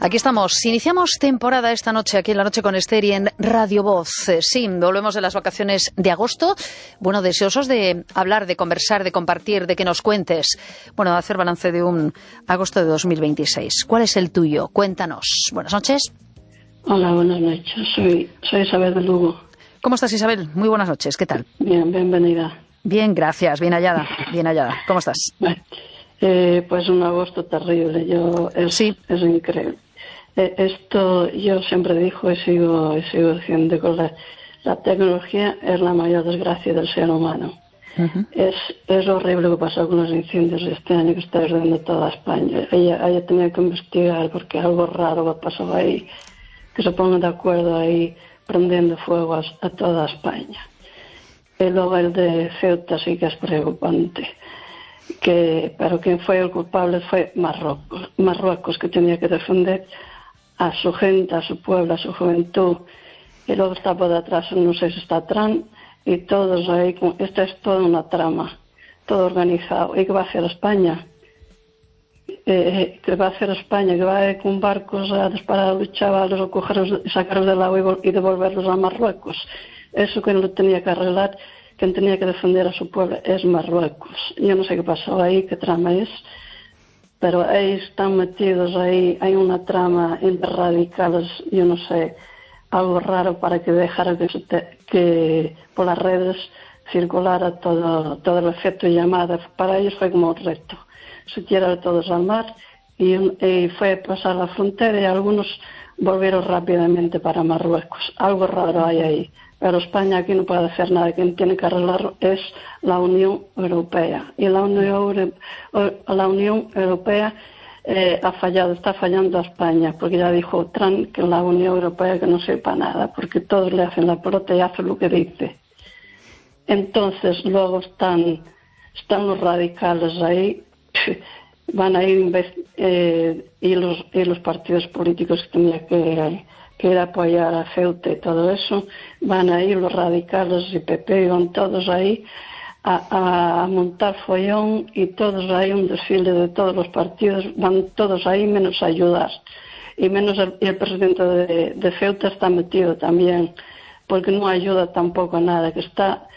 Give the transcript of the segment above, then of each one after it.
Aquí estamos. Iniciamos temporada esta noche aquí en La Noche con Esther y en Radio Voz. Sí, volvemos de las vacaciones de agosto. Bueno, deseosos de hablar, de conversar, de compartir, de que nos cuentes. Bueno, de hacer balance de un agosto de 2026. ¿Cuál es el tuyo? Cuéntanos. Buenas noches. Hola, buenas noches. Soy Isabel de Lugo. ¿Cómo estás, Isabel? Muy buenas noches. ¿Qué tal? Bien, bienvenida. Bien, gracias. Bien hallada. Bien hallada. ¿Cómo estás? Pues un agosto terrible. Sí. Es increíble. Esto yo siempre digo y sigo diciendo que la tecnología es la mayor desgracia del ser humano. Uh-huh. Es horrible lo que pasó con los incendios de este año que está ardiendo toda España. Ella tenía que investigar porque algo raro pasó ahí, que se pongan de acuerdo ahí prendiendo fuego a toda España. Y luego el de Ceuta sí que es preocupante. Pero quien fue el culpable fue Marruecos, que tenía que defender a su gente, a su pueblo, a su juventud. Y luego está por detrás, no sé si está Trump, y todos ahí, esta es toda una trama, todo organizado. ¿Y qué va a hacer España? ¿Qué va a hacer España? ¿Que va a ir con barcos a disparar a los chavalos o cogerlos, sacarlos del agua y devolverlos a Marruecos? Eso que no tenía que arreglar, quien tenía que defender a su pueblo es Marruecos. Yo no sé qué pasó ahí, qué trama es, pero ahí están metidos, ahí hay una trama entre radicales, yo no sé, algo raro para que dejara que por las redes circulara todo el efecto llamada. Para ellos fue como un reto, se tiraron todos al mar y fue pasar la frontera y algunos volvieron rápidamente para Marruecos. Algo raro hay ahí. Pero España aquí no puede hacer nada, quien tiene que arreglarlo es la Unión Europea. Y la Unión Europea está fallando a España, porque ya dijo Trump que la Unión Europea que no sepa nada, porque todos le hacen la pelota y hacen lo que dice. Entonces luego están los radicales ahí, van a ir y los partidos políticos que tenían que ir a apoyar a Ceuta y todo eso, van a ir los radicales y PP, van todos ahí a montar follón y todos ahí, un desfile de todos los partidos, van todos ahí menos a ayudar. Y menos el presidente de Ceuta está metido también, porque no ayuda tampoco a nada, que está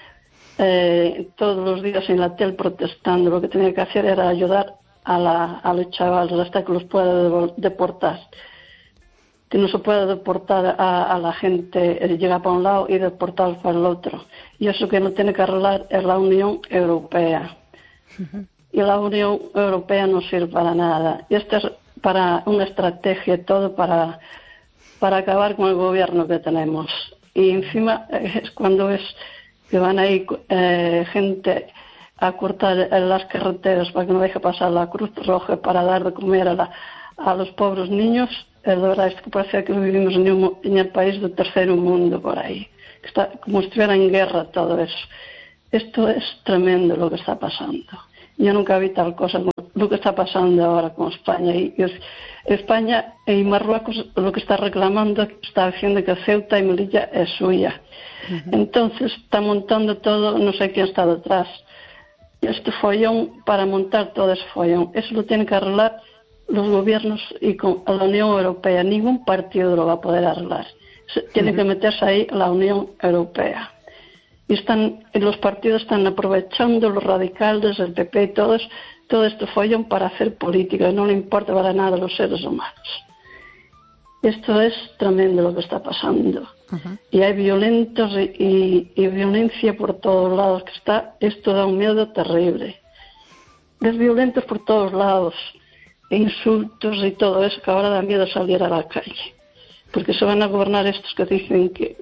todos los días en la tele protestando. Lo que tenía que hacer era ayudar a los chavales hasta que los pueda deportar. Que no se puede deportar a la gente, llega para un lado y deportarlos para el otro. Y eso que no tiene que arreglar es la Unión Europea. Uh-huh. Y la Unión Europea no sirve para nada. Y esto es para una estrategia todo para acabar con el gobierno que tenemos. Y encima es cuando es que van a ir gente a cortar las carreteras para que no deje pasar la Cruz Roja para dar de comer a los pobres niños. De verdad, es que parece que vivimos en el país del tercer mundo por ahí, que está como si estuviera en guerra todo eso. Esto es tremendo lo que está pasando. Yo nunca vi tal cosa como lo que está pasando ahora con España. Y España y Marruecos lo que está reclamando, está diciendo que Ceuta y Melilla es suya. Uh-huh. Entonces está montando todo, no sé quién está detrás. Este follón, para montar todo ese follón, eso lo tienen que arreglar los gobiernos y con la Unión Europea. Ningún partido lo va a poder arreglar. Tiene que meterse ahí la Unión Europea. Y los partidos están aprovechando, los radicales, el PP y todo este follón para hacer política. No le importa para nada a los seres humanos. Esto es tremendo lo que está pasando. Uh-huh. Y hay violentos y violencia por todos lados. Esto da un miedo terrible. Es violentos por todos lados. Insultos y todo eso, que ahora da miedo salir a la calle, porque se van a gobernar estos que dicen que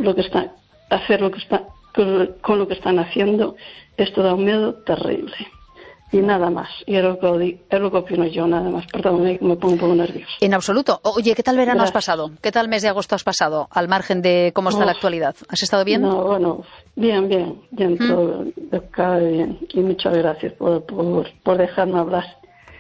con lo que están haciendo. Esto da un miedo terrible. Y nada más, y es lo que opino yo, nada más. Perdón, me pongo un poco nervioso. En absoluto. Oye, ¿qué tal verano has pasado? ¿Qué tal mes de agosto has pasado, al margen de cómo está la actualidad? ¿Has estado bien? No, bueno, bien, todo cae bien. Y muchas gracias por dejarme hablar.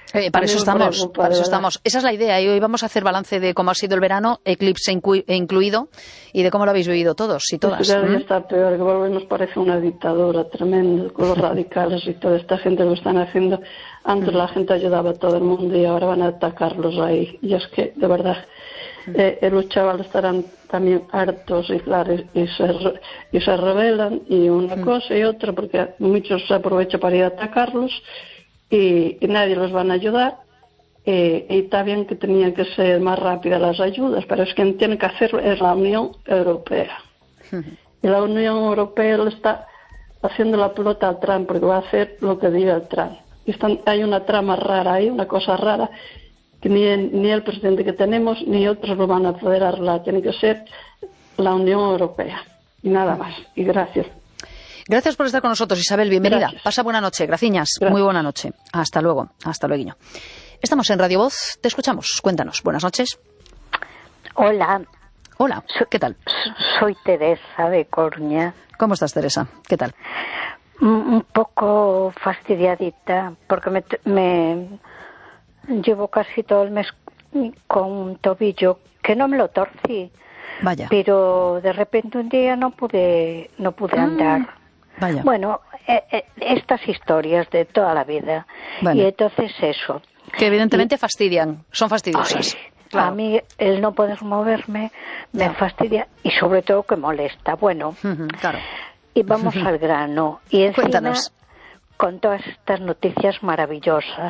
Para eso estamos, para eso estamos. Esa es la idea, y hoy vamos a hacer balance de cómo ha sido el verano, eclipse incluido, y de cómo lo habéis vivido todos y todas. Cada día está peor, que volvemos, parece una dictadura tremenda, con los radicales y toda esta gente lo están haciendo. Antes la gente ayudaba a todo el mundo y ahora van a atacarlos ahí. Y es que, de verdad, los chavales estarán también hartos y claro, y se rebelan, y una cosa y otra, porque muchos se aprovechan para ir a atacarlos y nadie los van a ayudar. Y está bien que tenían que ser más rápidas las ayudas, pero es que quien tiene que hacerlo es la Unión Europea. Y la Unión Europea le está haciendo la pelota al Trump, porque va a hacer lo que diga el Trump. Y hay una trama rara ahí, una cosa rara, que ni el presidente que tenemos ni otros lo van a poder arreglar. Tiene que ser la Unión Europea. Y nada más. Y gracias. Gracias por estar con nosotros, Isabel. Bienvenida. Gracias. Pasa buena noche. Graciñas. Gracias. Muy buena noche. Hasta luego. Hasta luego. Estamos en Radio Voz. Te escuchamos. Cuéntanos. Buenas noches. Hola. Hola. ¿Qué tal? Soy Teresa de Coruña. ¿Cómo estás, Teresa? ¿Qué tal? Un poco fastidiadita, porque me llevo casi todo el mes con un tobillo que no me lo torcí. Vaya. Pero de repente un día no pude andar. Vaya. Bueno, estas historias de toda la vida. Vale. Y entonces eso. Que evidentemente fastidian, son fastidiosas. Ay, claro. A mí el no poder moverme me fastidia y sobre todo que molesta. Bueno, claro. Y vamos al grano. Y encima, Cuéntanos. con todas estas noticias maravillosas,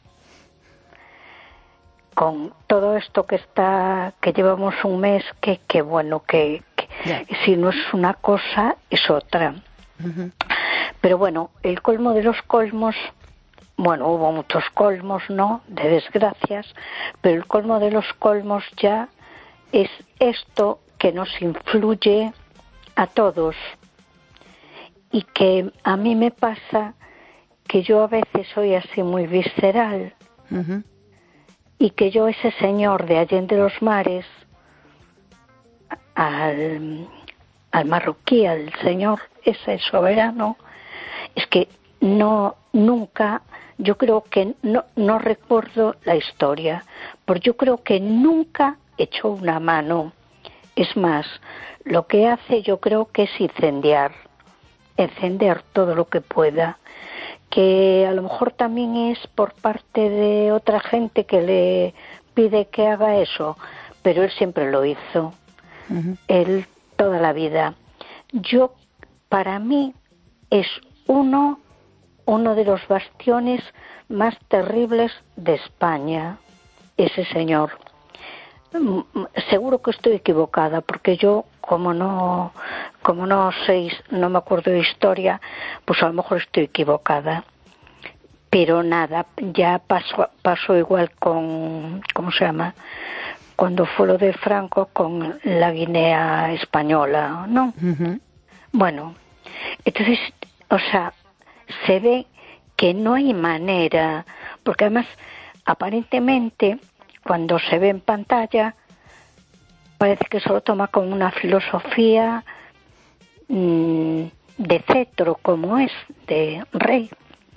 con todo esto que llevamos un mes, que bueno, que si no es una cosa, es otra. Pero bueno, el colmo de los colmos, bueno, hubo muchos colmos, ¿no?, de desgracias, pero el colmo de los colmos ya es esto que nos influye a todos y que a mí me pasa que yo a veces soy así muy visceral y que yo, ese señor de Allende los Mares, al marroquí, al señor ese soberano, es que nunca, yo creo que no recuerdo la historia, porque yo creo que nunca echó una mano. Es más, lo que hace yo creo que es encender todo lo que pueda, que a lo mejor también es por parte de otra gente que le pide que haga eso, pero él siempre lo hizo, él toda la vida. Para mí es uno de los bastiones más terribles de España, ese señor. Seguro que estoy equivocada, porque yo, como no sé, no me acuerdo de historia, pues a lo mejor estoy equivocada. Pero nada, ya pasó igual con, ¿cómo se llama?, cuando fue lo de Franco con la Guinea española, ¿no? Bueno, entonces, o sea, se ve que no hay manera, porque además, aparentemente, cuando se ve en pantalla, parece que se lo toma como una filosofía de cetro, como es, de rey.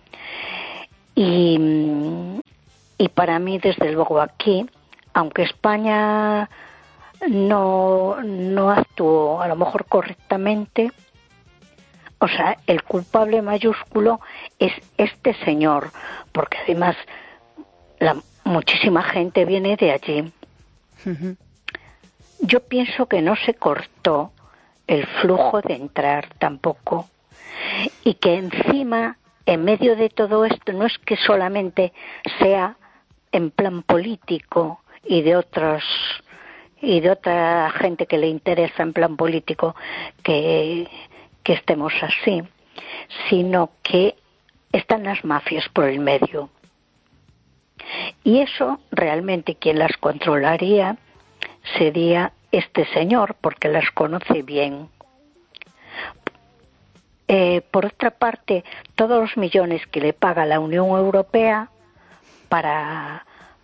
Y para mí, desde luego, aquí, aunque España no actuó a lo mejor correctamente, o sea, el culpable mayúsculo es este señor, porque además muchísima gente viene de allí. Yo pienso que no se cortó el flujo de entrar tampoco, y que encima, en medio de todo esto, no es que solamente sea en plan político y de otra gente que le interesa en plan político que estemos así, sino que están las mafias por el medio. Y eso realmente quien las controlaría sería este señor, porque las conoce bien. Por otra parte, todos los millones que le paga la Unión Europea para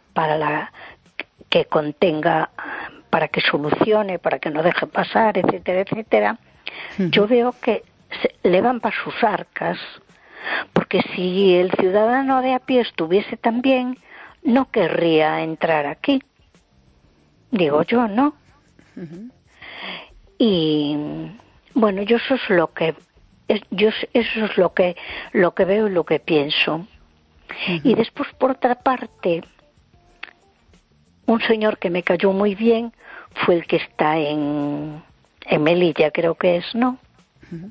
que contenga, para que solucione, para que no deje pasar, etcétera, etcétera, yo veo que le van para sus arcas, Porque si el ciudadano de a pie estuviese tan bien, no querría entrar aquí. Digo yo, ¿no? Uh-huh. Y bueno, yo eso es lo que veo y lo que pienso. Uh-huh. Y después, por otra parte, un señor que me cayó muy bien fue el que está en Melilla, creo que es, ¿no? Uh-huh.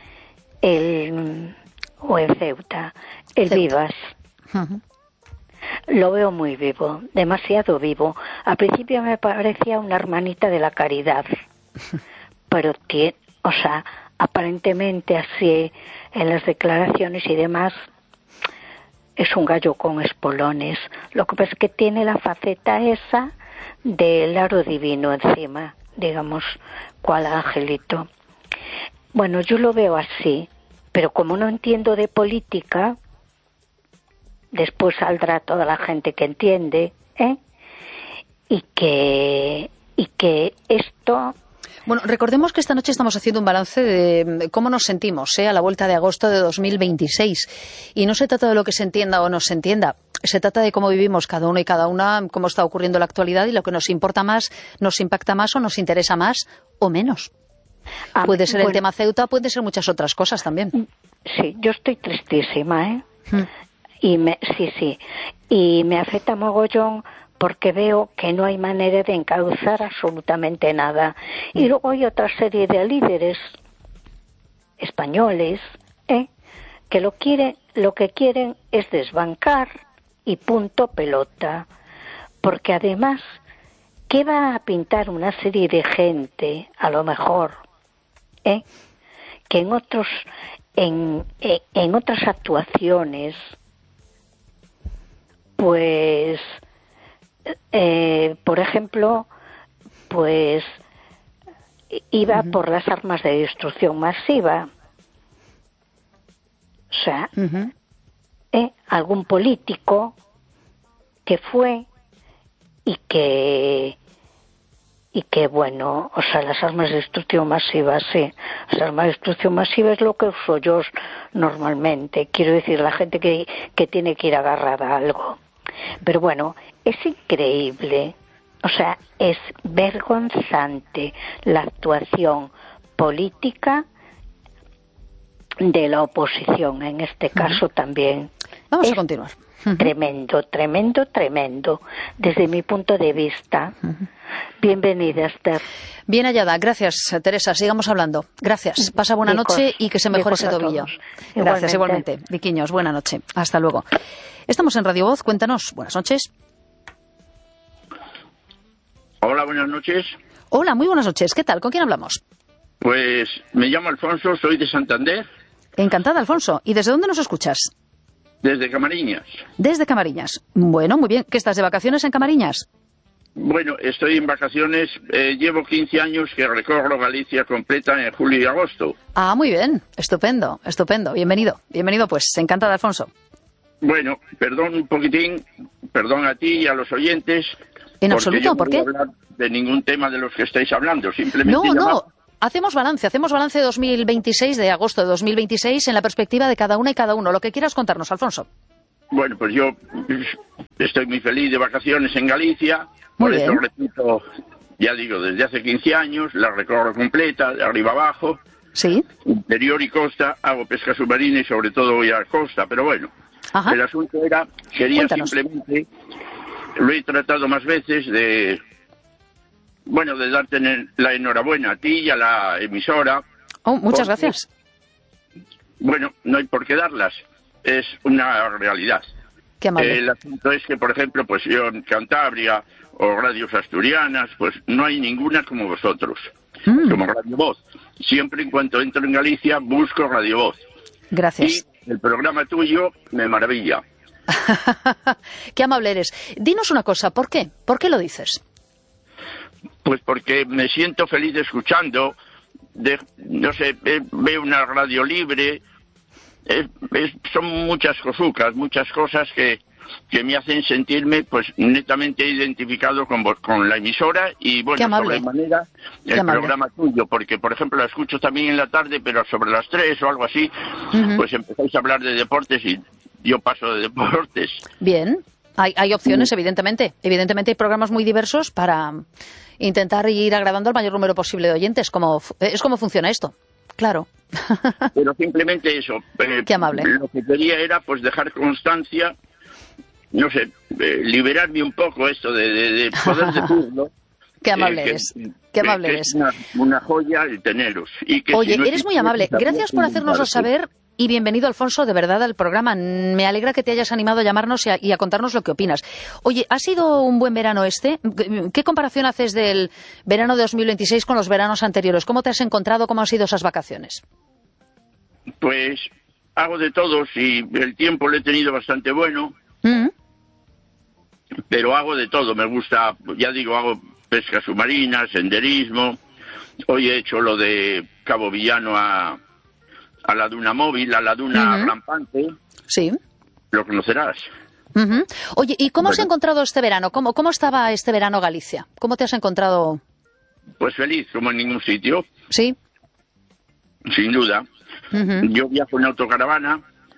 O en Ceuta, Vivas. Uh-huh. Lo veo muy vivo, demasiado vivo. Al principio me parecía una hermanita de la caridad, pero aparentemente así en las declaraciones y demás es un gallo con espolones. Lo que pasa es que tiene la faceta esa del aro divino encima, digamos, cual angelito. Bueno, yo lo veo así, pero como no entiendo de política, después saldrá toda la gente que entiende, y que esto... Bueno, recordemos que esta noche estamos haciendo un balance de cómo nos sentimos a la vuelta de agosto de 2026. Y no se trata de lo que se entienda o no se entienda. Se trata de cómo vivimos cada uno y cada una, cómo está ocurriendo la actualidad y lo que nos importa más, nos impacta más o nos interesa más o menos. Puede ser el tema Ceuta, puede ser muchas otras cosas también. Sí, yo estoy tristísima, Y me afecta mogollón porque veo que no hay manera de encauzar absolutamente nada. Y luego hay otra serie de líderes españoles que lo que quieren es desbancar y punto pelota. Porque además, ¿qué va a pintar una serie de gente, a lo mejor, que en otras actuaciones, pues, por ejemplo, pues iba uh-huh. por las armas de destrucción masiva? O sea, uh-huh. Algún político que fue y que bueno, o sea, las armas de destrucción masiva, sí. Las armas de destrucción masiva es lo que uso yo normalmente. Quiero decir, la gente que tiene que ir agarrada a algo. Pero bueno, es increíble, o sea, es vergonzante la actuación política de la oposición, en este caso también. Vamos a continuar. Tremendo, desde mi punto de vista. Bienvenida, Esther. Bien hallada, gracias, Teresa, sigamos hablando. Gracias, pasa buena noche y que se mejore ese tobillo. Gracias, igualmente. Viquiños, buena noche, hasta luego. Estamos en Radio Voz, cuéntanos, buenas noches. Hola, buenas noches. Hola, muy buenas noches, ¿qué tal? ¿Con quién hablamos? Pues me llamo Alfonso, soy de Santander. Encantada, Alfonso. ¿Y desde dónde nos escuchas? Desde Camariñas. Desde Camariñas. Bueno, muy bien. ¿Qué estás de vacaciones en Camariñas? Bueno, estoy en vacaciones. Llevo 15 años que recorro Galicia completa en julio y agosto. Ah, muy bien. Estupendo, estupendo. Bienvenido. Bienvenido, pues. Encantada, Alfonso. Bueno, perdón un poquitín. Perdón a ti y a los oyentes. En absoluto, ¿por qué? No voy a hablar de ningún tema de los que estáis hablando. Simplemente No. Hacemos balance de 2026, de agosto de 2026, en la perspectiva de cada una y cada uno. Lo que quieras contarnos, Alfonso. Bueno, pues yo estoy muy feliz de vacaciones en Galicia. Por eso repito, ya digo, desde hace 15 años, la recorro completa, de arriba abajo. Sí. Interior y costa, hago pesca submarina y sobre todo voy a costa. Pero bueno, ajá. El asunto quería Cuéntanos. Simplemente, lo he tratado más veces de darte la enhorabuena a ti y a la emisora. Oh, muchas gracias. Bueno, no hay por qué darlas, es una realidad. Qué amable. El asunto es que, por ejemplo, pues yo en Cantabria o radios asturianas, pues no hay ninguna como vosotros, como Radio Voz. Siempre en cuanto entro en Galicia busco Radio Voz. Gracias. Y el programa tuyo me maravilla. Qué amable eres. Dinos una cosa, ¿por qué? ¿Por qué lo dices? Pues porque me siento feliz escuchando, veo una radio libre, son muchas cosas que que me hacen sentirme pues netamente identificado con la emisora y bueno, sobremanera el programa tuyo, porque por ejemplo la escucho también en la tarde, pero sobre las 3 o algo así, pues empezáis a hablar de deportes y yo paso de deportes. Bien, hay opciones, evidentemente hay programas muy diversos para intentar ir agradando al mayor número posible de oyentes, es como funciona esto. Claro. Pero simplemente eso. Qué amable. Lo que quería era pues dejar constancia, no sé, liberarme un poco esto de poder decirlo. Qué amable eres. Qué amable eres. Es una joya el teneros. Oye, eres muy amable. Gracias por hacérnoslo saber y bienvenido, Alfonso, de verdad al programa. Me alegra que te hayas animado a llamarnos y a contarnos lo que opinas. Oye, ¿ha sido un buen verano este? ¿Qué comparación haces del verano de 2026 con los veranos anteriores? ¿Cómo te has encontrado? ¿Cómo han sido esas vacaciones? Pues hago de todo. Y el tiempo lo he tenido bastante bueno. Pero hago de todo. Me gusta, ya digo, hago pesca submarina, senderismo. Hoy he hecho lo de Cabo Villano a la duna móvil, a la duna rampante. Sí. Lo conocerás. Oye, ¿y cómo has encontrado este verano? ¿Cómo estaba este verano Galicia? ¿Cómo te has encontrado? Pues feliz, como en ningún sitio. Sí. Sin duda. Yo viajo en autocaravana.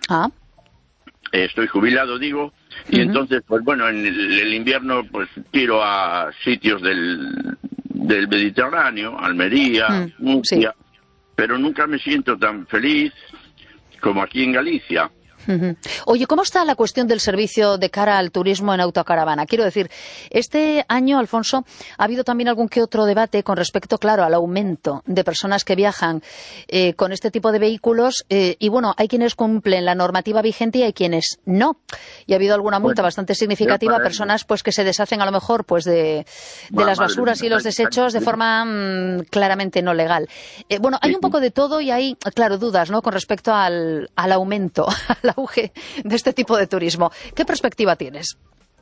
Estoy jubilado, digo. Y entonces, pues bueno, en el invierno pues tiro a sitios del Mediterráneo, Almería, Murcia. Sí. Pero nunca me siento tan feliz como aquí en Galicia. Oye, ¿cómo está la cuestión del servicio de cara al turismo en autocaravana? Quiero decir, este año, Alfonso, ha habido también algún que otro debate con respecto, claro, al aumento de personas que viajan con este tipo de vehículos y, bueno, hay quienes cumplen la normativa vigente y hay quienes no. Y ha habido alguna multa bastante significativa a personas pues que se deshacen a lo mejor pues de las basuras y los desechos de forma claramente no legal. Bueno, hay un poco de todo y hay, claro, dudas, ¿no?, con respecto al aumento, auge de este tipo de turismo. ¿Qué perspectiva tienes?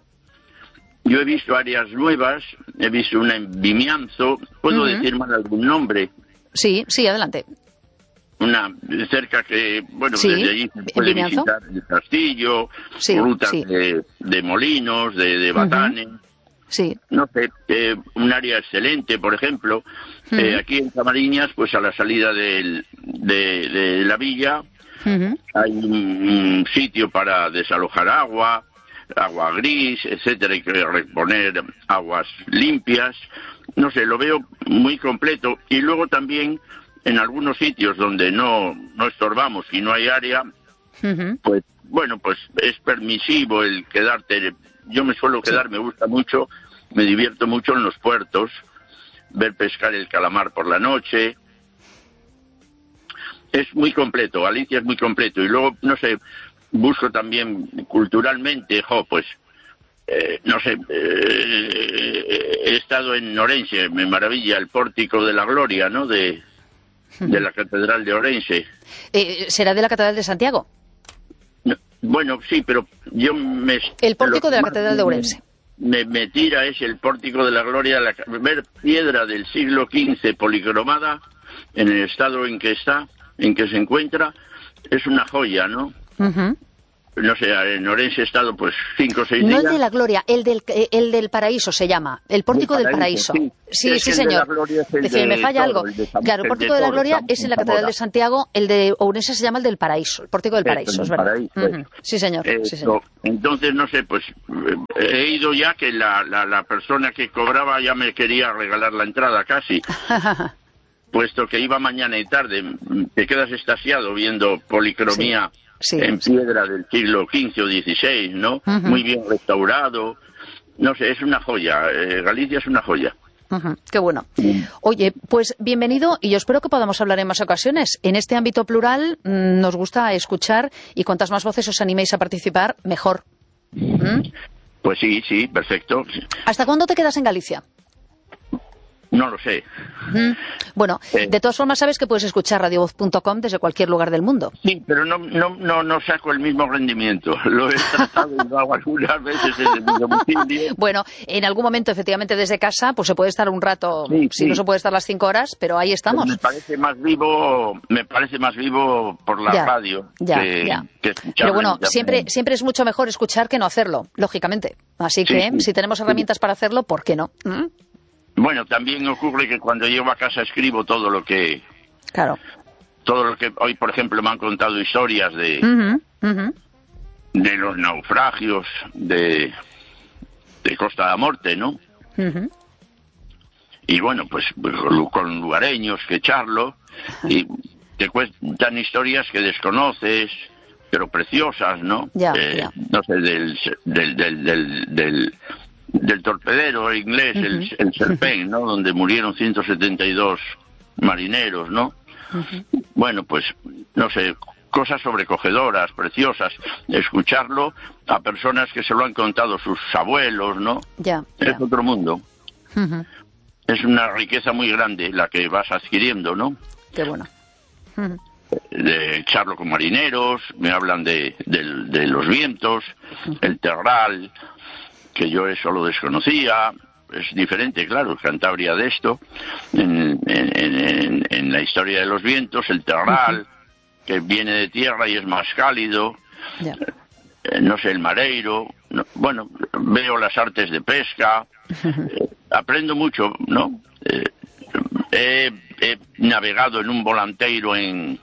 Yo he visto áreas nuevas, he visto una en Vimianzo, ¿puedo decir mal algún nombre? Sí, adelante. Una cerca que, bueno, desde allí se puede visitar el castillo, rutas de molinos, de batanes. Sí. No sé, un área excelente, por ejemplo. Aquí en Camariñas, pues a la salida de la villa, hay un sitio para desalojar agua gris, etcétera, hay que reponer aguas limpias. No sé, lo veo muy completo. Y luego también en algunos sitios donde no estorbamos y no hay área, pues bueno, pues es permisivo el quedarte. Yo me suelo quedar, me gusta mucho, me divierto mucho en los puertos, ver pescar el calamar por la noche. Es muy completo, Galicia es muy completo. Y luego, no sé, busco también culturalmente, pues, no sé, he estado en Orense, me maravilla el Pórtico de la Gloria, ¿no?, de la Catedral de Orense. ¿Será de la Catedral de Santiago? No, bueno, sí, pero yo me... El Pórtico de la Catedral de Orense. Me tira es el Pórtico de la Gloria, ver piedra del siglo XV policromada en el estado en que se encuentra, es una joya, ¿no? No sé, en Orense he estado pues 5 o 6 días. No el de la Gloria, el del Paraíso se llama, el Pórtico del Paraíso. Sí, señor. Me falla algo. Claro, el Pórtico de la Gloria es en la Catedral de Santiago, el de Ourense se llama el del Paraíso, el Pórtico del Paraíso, es verdad. Sí, señor. Entonces, no sé, pues he ido ya que la persona que cobraba ya me quería regalar la entrada casi. Puesto que iba mañana y tarde, te quedas extasiado viendo policromía en piedra del siglo XV o XVI, ¿no? Muy bien restaurado. No sé, es una joya. Galicia es una joya. Qué bueno. Oye, pues bienvenido y yo espero que podamos hablar en más ocasiones. En este ámbito plural nos gusta escuchar y cuantas más voces os animéis a participar, mejor. Pues sí, perfecto. ¿Hasta cuándo te quedas en Galicia? No lo sé. Bueno, de todas formas sabes que puedes escuchar radiovoz.com desde cualquier lugar del mundo. Sí, pero no saco el mismo rendimiento. Lo he tratado y lo hago algunas veces desde mi domicilio. Bueno, en algún momento efectivamente desde casa pues se puede estar un rato, si no se puede estar las 5 horas, pero ahí estamos. Pero me parece más vivo por la radio que escuchar. Pero bueno, siempre es mucho mejor escuchar que no hacerlo, lógicamente. Así que si tenemos herramientas para hacerlo, ¿por qué no? Bueno, también ocurre que cuando llego a casa escribo todo lo que... Claro. Todo lo que hoy, por ejemplo, me han contado historias de los naufragios de Costa da Morte, ¿no? Y bueno, pues con lugareños que charlo y te cuentan historias que desconoces, pero preciosas, ¿no? No sé, del torpedero inglés, el Serpent, ¿no? Donde murieron 172 marineros, ¿no? Bueno, pues, no sé, cosas sobrecogedoras, preciosas. Escucharlo a personas que se lo han contado sus abuelos, ¿no? Es otro mundo. Es una riqueza muy grande la que vas adquiriendo, ¿no? Qué bueno. Charlo con marineros, me hablan de los vientos, el terral, que yo eso lo desconocía. Es diferente, claro, Cantabria de esto, en la historia de los vientos, el terral, que viene de tierra y es más cálido, no sé, el mareiro, bueno, veo las artes de pesca, aprendo mucho, ¿no? He navegado en un volanteiro en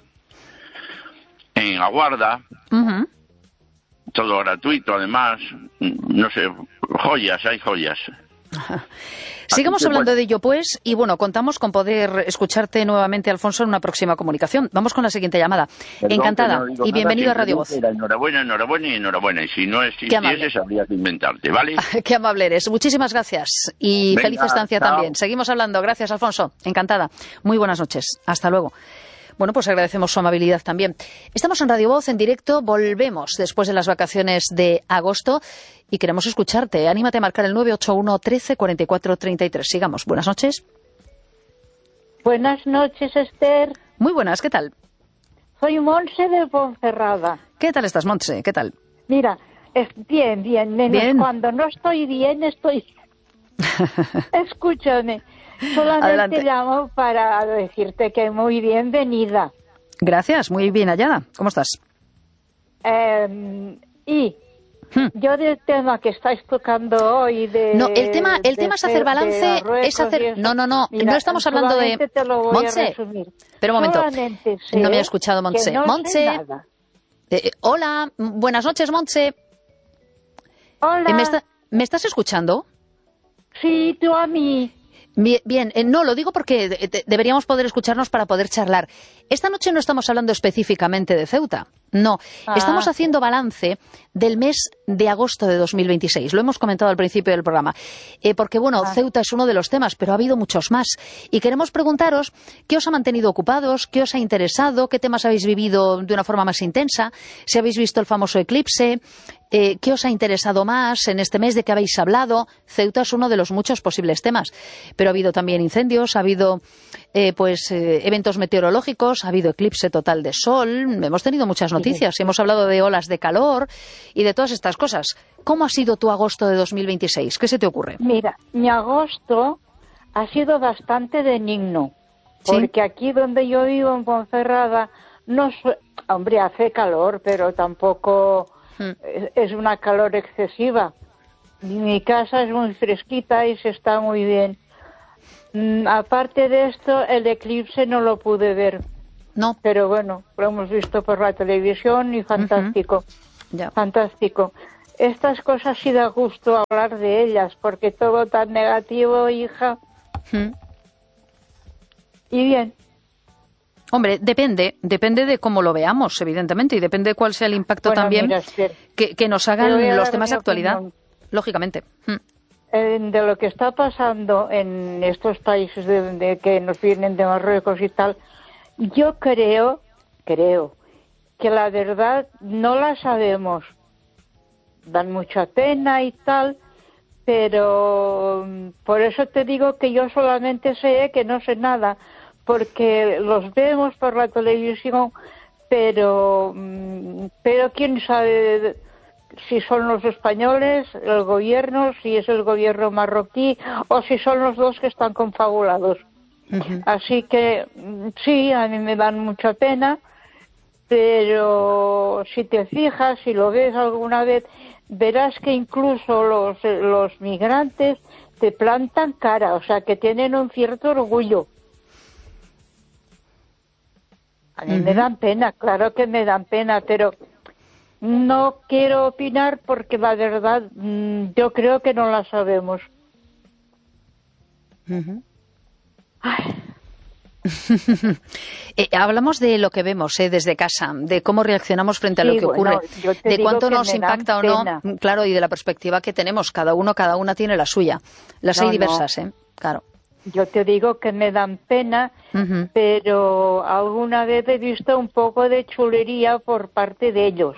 Aguarda, todo gratuito además, no sé, hay joyas. Sigamos hablando de ello, pues, y bueno, contamos con poder escucharte nuevamente, Alfonso, en una próxima comunicación. Vamos con la siguiente llamada. Encantada y bienvenido a Radio Voz. Enhorabuena. Y si no existieses, habría que inventarte, ¿vale? Qué amable eres. Muchísimas gracias y feliz estancia también. Seguimos hablando. Gracias, Alfonso. Encantada. Muy buenas noches. Hasta luego. Bueno, pues agradecemos su amabilidad también. Estamos en Radio Voz, en directo. Volvemos después de las vacaciones de agosto y queremos escucharte. Anímate a marcar el 981 13 44 33. Sigamos. Buenas noches. Buenas noches, Esther. Muy buenas, ¿qué tal? Soy Montse de Ponferrada. ¿Qué tal estás, Montse? ¿Qué tal? Mira, bien. Menos cuando no estoy bien, estoy... Escúchame. Solamente Adelante. Llamo para decirte que muy bienvenida. Gracias, muy bien hallada. ¿Cómo estás? Yo del tema que estáis tocando hoy No, el tema es hacer balance, es hacer... No estamos hablando de... Montse, pero un momento, no me ha escuchado Montse. Montse, hola, buenas noches, Montse. Hola. ¿Me estás escuchando? Sí, tú a mí. Bien, no, lo digo porque deberíamos poder escucharnos para poder charlar. Esta noche no estamos hablando específicamente de Ceuta, no. Estamos haciendo balance del mes de agosto de 2026. Lo hemos comentado al principio del programa. Porque, bueno, Ceuta es uno de los temas, pero ha habido muchos más. Y queremos preguntaros qué os ha mantenido ocupados, qué os ha interesado, qué temas habéis vivido de una forma más intensa, si habéis visto el famoso eclipse, qué os ha interesado más en este mes, de qué habéis hablado. Ceuta es uno de los muchos posibles temas, pero ha habido también incendios, ha habido eventos meteorológicos, ha habido eclipse total de sol, hemos tenido muchas noticias, hemos hablado de olas de calor y de todas estas cosas. ¿Cómo ha sido tu agosto de 2026? ¿Qué se te ocurre? Mira, mi agosto ha sido bastante benigno, porque aquí donde yo vivo, en Ponferrada, hombre, hace calor, pero tampoco es una calor excesiva. Mi casa es muy fresquita y se está muy bien. Aparte de esto, el eclipse no lo pude ver. No. Pero bueno, lo hemos visto por la televisión y fantástico. Fantástico. Estas cosas sí da gusto hablar de ellas, porque todo tan negativo, hija. Y bien. Hombre, depende de cómo lo veamos, evidentemente, y depende de cuál sea el impacto también que nos hagan los temas de actualidad, lógicamente. De lo que está pasando en estos países que nos vienen de Marruecos y tal, yo creo que la verdad no la sabemos. Dan mucha pena y tal, pero por eso te digo que yo solamente sé que no sé nada, porque los vemos por la televisión, pero quién sabe si son los españoles, el gobierno, si es el gobierno marroquí o si son los dos que están confabulados. Así que sí, a mí me dan mucha pena, pero si te fijas, si lo ves alguna vez, verás que incluso los migrantes te plantan cara, o sea, que tienen un cierto orgullo. A mí me dan pena, claro que me dan pena, pero no quiero opinar porque la verdad yo creo que no la sabemos. Hablamos de lo que vemos desde casa, de cómo reaccionamos frente a lo que ocurre, de cuánto nos impacta o no, claro, y de la perspectiva que tenemos. Cada una tiene la suya. Las hay diversas, claro. Yo te digo que me dan pena, pero alguna vez he visto un poco de chulería por parte de ellos.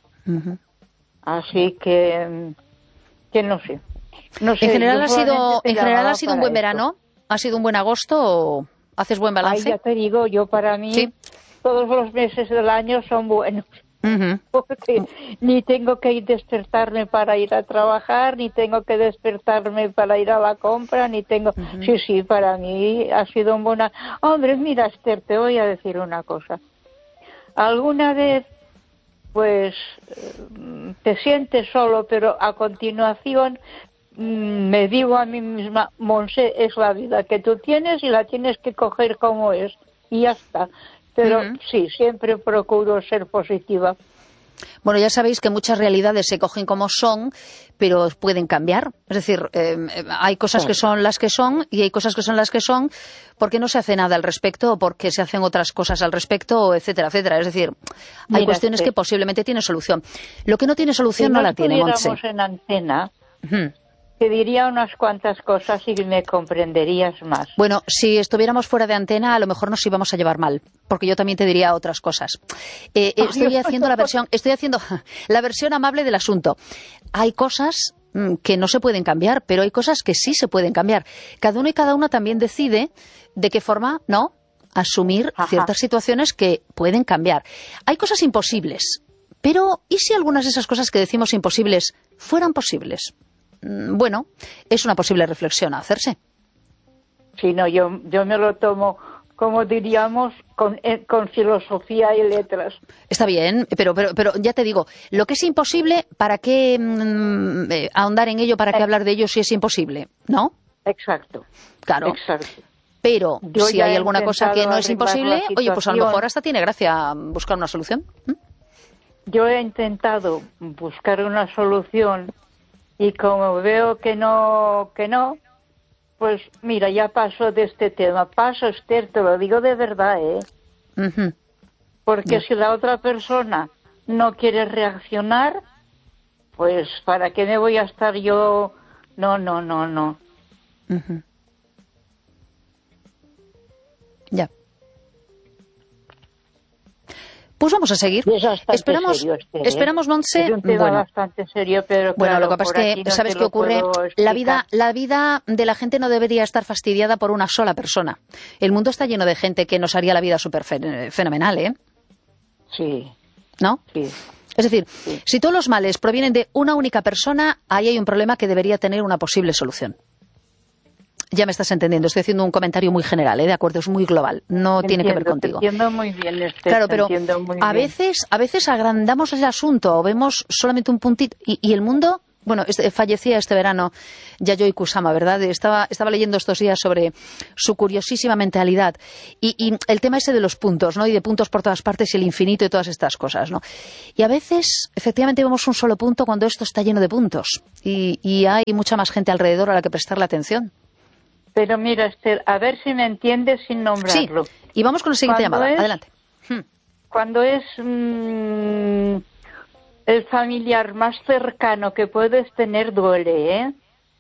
Así que no sé. En general ha sido un buen verano, ha sido un buen agosto, ¿o haces buen balance? Ay, ya te digo, yo para mí todos los meses del año son buenos. Porque ni tengo que despertarme para ir a trabajar, ni tengo que despertarme para ir a la compra, ni tengo... Sí, para mí ha sido un buen... Hombre, mira, Esther, te voy a decir una cosa. Alguna vez, pues, te sientes solo, pero a continuación me digo a mí misma, Monse, es la vida que tú tienes y la tienes que coger como es, y ya está. Pero sí, siempre procuro ser positiva. Bueno, ya sabéis que muchas realidades se cogen como son, pero pueden cambiar. Es decir, hay cosas que son las que son y hay cosas que son las que son porque no se hace nada al respecto o porque se hacen otras cosas al respecto, etcétera, etcétera. Es decir, hay cuestiones que posiblemente tienen solución. Lo que no tiene solución no la tiene, Montse. Si en antena... Te diría unas cuantas cosas y me comprenderías más. Bueno, si estuviéramos fuera de antena, a lo mejor nos íbamos a llevar mal, porque yo también te diría otras cosas. Estoy haciendo la versión amable del asunto. Hay cosas que no se pueden cambiar, pero hay cosas que sí se pueden cambiar. Cada uno y cada una también decide de qué forma, ¿no?, asumir ciertas situaciones que pueden cambiar. Hay cosas imposibles, pero ¿y si algunas de esas cosas que decimos imposibles fueran posibles? Bueno, es una posible reflexión a hacerse. Sí, no, yo me lo tomo, como diríamos, con filosofía y letras. Está bien, pero ya te digo, lo que es imposible, ¿para qué ahondar en ello, para qué hablar de ello si es imposible? ¿No? Exacto. Claro. Exacto. Pero si hay alguna cosa que no es imposible, oye, pues a lo mejor hasta tiene gracia buscar una solución. Yo he intentado buscar una solución. Y como veo que no, pues mira, ya paso de este tema. Paso, Esther, te lo digo de verdad, Porque si la otra persona no quiere reaccionar, pues ¿para qué me voy a estar yo? No. Ya. Pues vamos a seguir. Esperamos, Montse. Es un tema bastante serio, pero bueno, claro, lo que pasa es que, ¿sabes qué ocurre? La vida de la gente no debería estar fastidiada por una sola persona. El mundo está lleno de gente que nos haría la vida súper fenomenal, ¿eh? Sí. ¿No? Sí. Es decir, si todos los males provienen de una única persona, ahí hay un problema que debería tener una posible solución. Ya me estás entendiendo, estoy haciendo un comentario muy general, ¿de acuerdo? Es muy global, no tiene que ver contigo. Te entiendo muy bien, Esther, claro, pero a veces agrandamos el asunto o vemos solamente un puntito y el mundo... Bueno, fallecía este verano Yayoi Kusama, ¿verdad? Estaba leyendo estos días sobre su curiosísima mentalidad y el tema ese de los puntos, ¿no? Y de puntos por todas partes y el infinito y todas estas cosas, ¿no? Y a veces, efectivamente, vemos un solo punto cuando esto está lleno de puntos y hay mucha más gente alrededor a la que prestarle atención. Pero mira, Esther, a ver si me entiendes sin nombrarlo. Sí, y vamos con la siguiente llamada. Adelante. Cuando es el familiar más cercano que puedes tener, duele, ¿eh?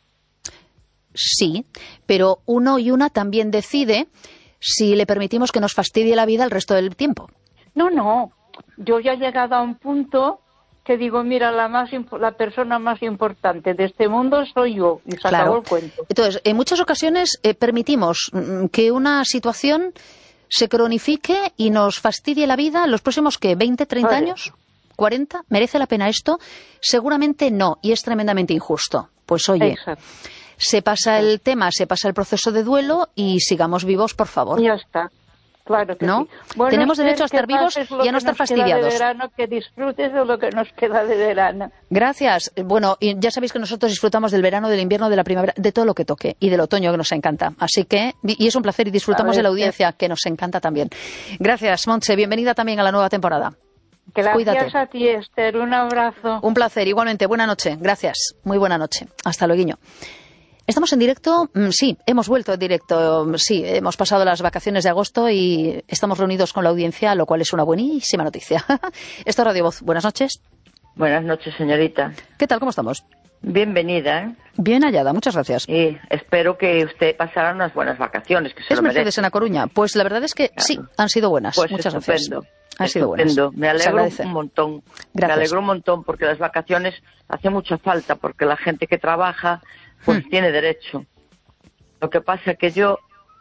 Sí, pero uno y una también decide si le permitimos que nos fastidie la vida el resto del tiempo. No, yo ya he llegado a un punto que digo, mira, la persona más importante de este mundo soy yo, y se acabó el cuento. Entonces, en muchas ocasiones permitimos que una situación se cronifique y nos fastidie la vida en los próximos, ¿qué? ¿20, 30 años? ¿40? ¿Merece la pena esto? Seguramente no, y es tremendamente injusto. Pues oye, exacto, se pasa el tema, se pasa el proceso de duelo y sigamos vivos, por favor. Ya está. Claro que ¿no? Sí. Bueno, tenemos derecho a estar vivos y a no estar fastidiados. Verano, que disfrutes de lo que nos queda de verano. Gracias. Bueno, y ya sabéis que nosotros disfrutamos del verano, del invierno, de la primavera, de todo lo que toque, y del otoño, que nos encanta. Así que, y es un placer, y disfrutamos de la audiencia, que nos encanta también. Gracias, Montse. Bienvenida también a la nueva temporada. Gracias. Cuídate. A ti, Esther. Un abrazo. Un placer, igualmente. Buena noche. Gracias. Muy buena noche. Hasta luego. ¿Estamos en directo? Sí, hemos vuelto en directo. Sí, hemos pasado las vacaciones de agosto y estamos reunidos con la audiencia, lo cual es una buenísima noticia. Esto es Radio Voz. Buenas noches. Buenas noches, señorita. ¿Qué tal? ¿Cómo estamos? Bienvenida. Bien hallada, muchas gracias. Y espero que usted pasara unas buenas vacaciones, que se lo merece. ¿Es Mercedes en A Coruña? Pues la verdad es que sí, han sido buenas. Pues muchas estupendo. Gracias. Han sido buenas. Me alegro un montón. Gracias. Me alegro un montón porque las vacaciones hacen mucha falta, porque la gente que trabaja pues tiene derecho. Lo que pasa es que yo,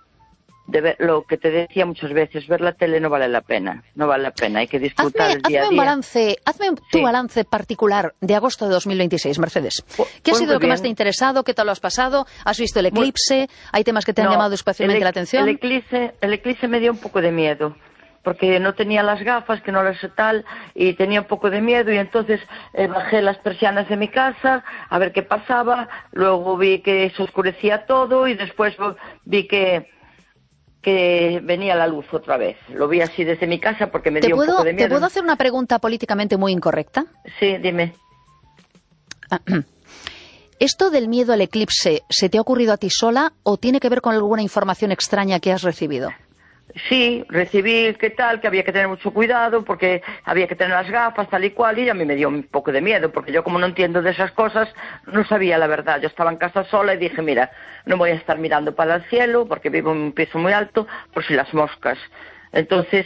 lo que te decía muchas veces, ver la tele no vale la pena. No vale la pena, hay que disfrutar el día a día. Hazme tu balance particular de agosto de 2026, Mercedes. ¿Qué ha sido lo que más te ha interesado? ¿Qué tal lo has pasado? ¿Has visto el eclipse? ¿Hay temas que te han llamado especialmente la atención? El eclipse me dio un poco de miedo, porque no tenía las gafas, que no las sé tal, y tenía un poco de miedo, y entonces bajé las persianas de mi casa a ver qué pasaba. Luego vi que se oscurecía todo y después vi que venía la luz otra vez. Lo vi así desde mi casa porque me dio un poco de miedo. ¿Te puedo hacer una pregunta políticamente muy incorrecta? Sí, dime. ¿Esto del miedo al eclipse se te ha ocurrido a ti sola o tiene que ver con alguna información extraña que has recibido? Sí, recibí que había que tener mucho cuidado porque había que tener las gafas tal y cual, y a mí me dio un poco de miedo porque yo, como no entiendo de esas cosas, no sabía la verdad. Yo estaba en casa sola y dije, mira, no voy a estar mirando para el cielo porque vivo en un piso muy alto por si las moscas. Entonces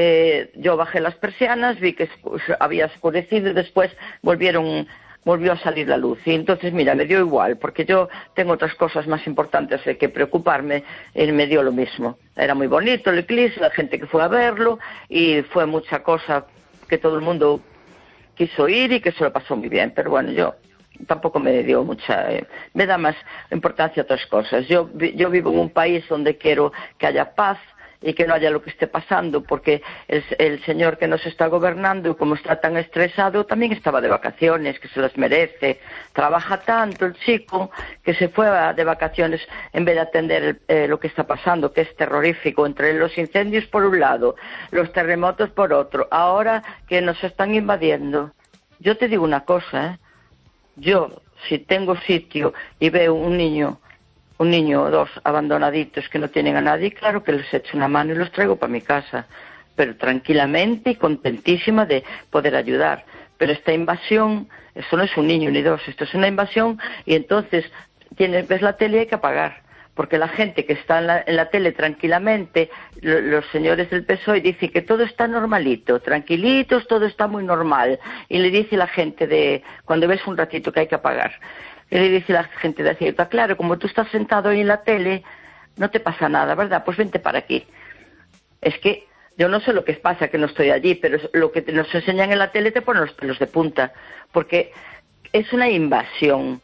yo bajé las persianas, vi que había oscurecido y después volvió a salir la luz. Y entonces, mira, me dio igual, porque yo tengo otras cosas más importantes de que preocuparme, y me dio lo mismo. Era muy bonito el eclipse, la gente que fue a verlo, y fue mucha cosa que todo el mundo quiso ir y que se lo pasó muy bien. Pero bueno, yo tampoco me dio mucha... me da más importancia a otras cosas. Yo vivo en un país donde quiero que haya paz, y que no haya lo que esté pasando, porque el señor que nos está gobernando, como está tan estresado, también estaba de vacaciones, que se las merece. Trabaja tanto el chico que se fue de vacaciones en vez de atender lo que está pasando, que es terrorífico, entre los incendios por un lado, los terremotos por otro, ahora que nos están invadiendo. Yo te digo una cosa, yo, si tengo sitio y veo un niño o dos abandonaditos que no tienen a nadie, claro que les echo una mano y los traigo para mi casa, pero tranquilamente y contentísima de poder ayudar. Pero esta invasión, eso no es un niño ni dos, esto es una invasión, y entonces ves la tele y hay que apagar, porque la gente que está en la tele tranquilamente, los señores del PSOE dicen que todo está normalito, tranquilitos, todo está muy normal, y le dice la gente cuando ves un ratito que hay que apagar. Y le dice la gente de Ceuta, claro, como tú estás sentado ahí en la tele, no te pasa nada, ¿verdad? Pues vente para aquí. Es que yo no sé lo que pasa, que no estoy allí, pero lo que nos enseñan en la tele te pone los pelos de punta, porque es una invasión,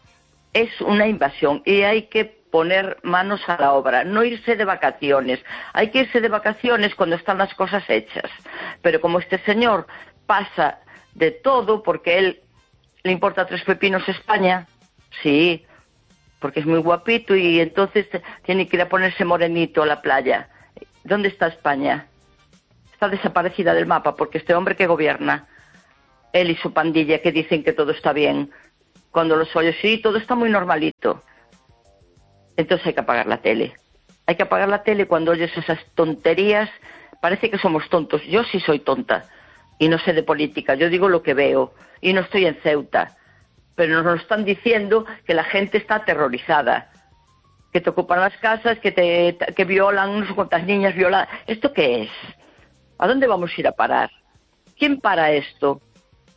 y hay que poner manos a la obra, no irse de vacaciones. Hay que irse de vacaciones cuando están las cosas hechas. Pero como este señor pasa de todo, porque él le importa tres pepinos España. Sí, porque es muy guapito y entonces tiene que ir a ponerse morenito a la playa. ¿Dónde está España? Está desaparecida del mapa porque este hombre que gobierna, él y su pandilla que dicen que todo está bien, cuando los oyes, sí, todo está muy normalito. Entonces hay que apagar la tele. Hay que apagar la tele cuando oyes esas tonterías. Parece que somos tontos. Yo sí soy tonta y no sé de política. Yo digo lo que veo y no estoy en Ceuta. Pero nos están diciendo que la gente está aterrorizada, que te ocupan las casas, que violan, no sé cuántas niñas violadas. ¿Esto qué es? ¿A dónde vamos a ir a parar? ¿Quién para esto?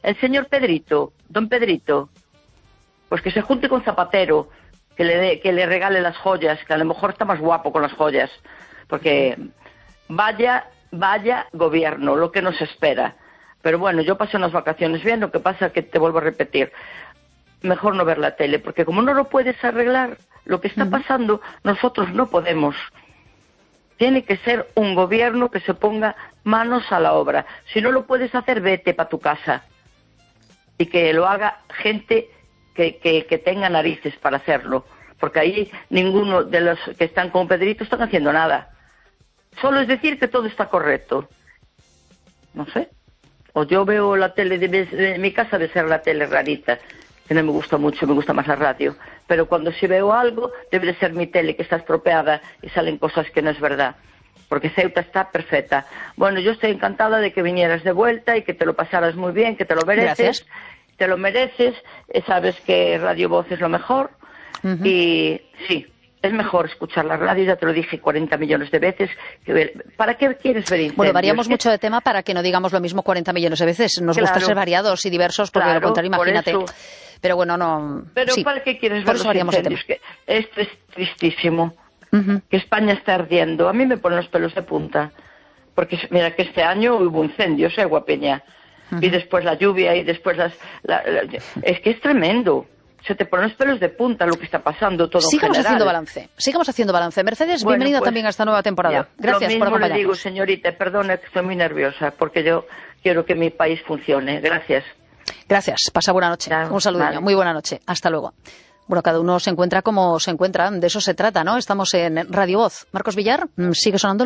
el señor Pedrito, don Pedrito, pues que se junte con Zapatero, que le regale las joyas, que a lo mejor está más guapo con las joyas, porque vaya gobierno, lo que nos espera. Pero bueno, yo pasé unas vacaciones bien, lo que pasa es que te vuelvo a repetir, mejor no ver la tele, porque como no lo puedes arreglar, lo que está pasando, nosotros no podemos. Tiene que ser un gobierno que se ponga manos a la obra. Si no lo puedes hacer, vete para tu casa. Y que lo haga gente que tenga narices para hacerlo. Porque ahí ninguno de los que están con Pedrito están haciendo nada. Solo es decir que todo está correcto. No sé. O yo veo la tele de mi casa, debe ser la tele rarita, que no me gusta mucho, me gusta más la radio. Pero cuando sí veo algo, debe de ser mi tele que está estropeada y salen cosas que no es verdad. Porque Ceuta está perfecta. Bueno, yo estoy encantada de que vinieras de vuelta y que te lo pasaras muy bien, que te lo mereces. Gracias. Te lo mereces, sabes que Radio Voz es lo mejor. Y sí, es mejor escuchar la radio, ya te lo dije 40 millones de veces. ¿Para qué quieres ver incendios? Bueno, variamos mucho de tema para que no digamos lo mismo 40 millones de veces. Nos gusta ser variados y diversos, porque de lo contrario, imagínate. Pero bueno, no... Pero sí, ¿para qué quieres ver los incendios? Que esto es tristísimo. Que España está ardiendo. A mí me ponen los pelos de punta. Porque mira que este año hubo incendios, Guapeña. Y después la lluvia y después es que es tremendo. Se te ponen los pelos de punta lo que está pasando todo Sigamos haciendo balance. Mercedes, bueno, bienvenida también a esta nueva temporada. Gracias por acompañarnos. Lo mismo le digo, señorita, perdone que estoy muy nerviosa, porque yo quiero que mi país funcione. Gracias. Gracias. Pasa buena noche. Un saludo. Vale. Muy buena noche. Hasta luego. Bueno, cada uno se encuentra como se encuentra. De eso se trata, ¿no? Estamos en Radio Voz. Marcos Villar, sigue sonando el